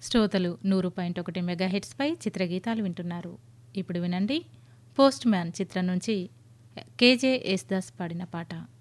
శ్రోతలు 100.1 మెగాహెట్స్పై చిత్రగీతాలు వింటున్నారు. ఇప్పుడు వినండి పోస్ట్ మ్యాన్ చిత్రం నుంచి కేజే యేసుదాస్ పాడిన పాట.